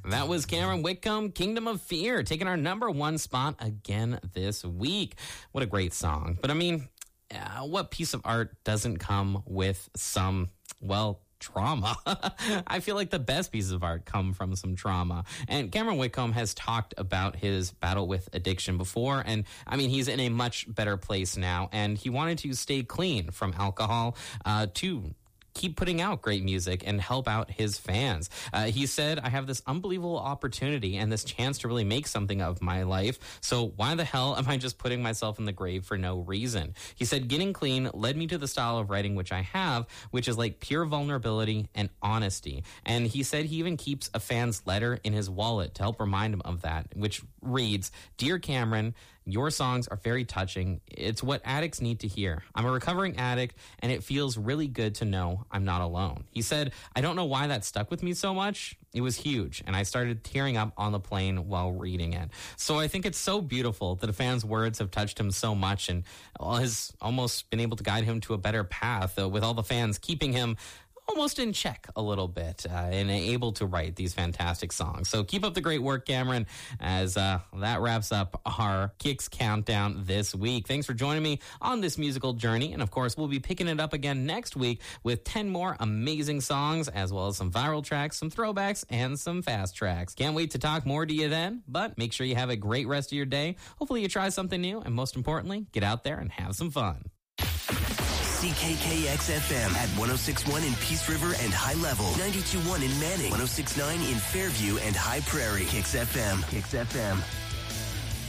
That was Cameron Whitcomb, Kingdom of Fear, taking our number one spot again this week. What a great song. But I mean, what piece of art doesn't come with some, well, trauma? I feel like the best pieces of art come from some trauma. And Cameron Whitcomb has talked about his battle with addiction before. And I mean, he's in a much better place now. And he wanted to stay clean from alcohol to keep putting out great music and help out his fans. He said, I have this unbelievable opportunity and this chance to really make something of my life. So why the hell am I just putting myself in the grave for no reason? He said, getting clean led me to the style of writing which I have, which is like pure vulnerability and honesty. And he said he even keeps a fan's letter in his wallet to help remind him of that, which reads, Dear Cameron, your songs are very touching. It's what addicts need to hear. I'm a recovering addict, and it feels really good to know I'm not alone. He said, I don't know why that stuck with me so much. It was huge, and I started tearing up on the plane while reading it. So I think it's so beautiful that a fan's words have touched him so much and has almost been able to guide him to a better path, with all the fans keeping him almost in check a little bit and able to write these fantastic songs. So keep up the great work, Cameron, as that wraps up our Kicks Countdown this week. Thanks for joining me on this musical journey. And of course, we'll be picking it up again next week with 10 more amazing songs, as well as some viral tracks, some throwbacks, and some fast tracks. Can't wait to talk more to you then, but make sure you have a great rest of your day. Hopefully you try something new, and most importantly, get out there and have some fun. CKKX-FM at 106.1 in Peace River and High Level, 92.1 in Manning, 106.9 in Fairview and High Prairie. Kicks FM. Kicks FM.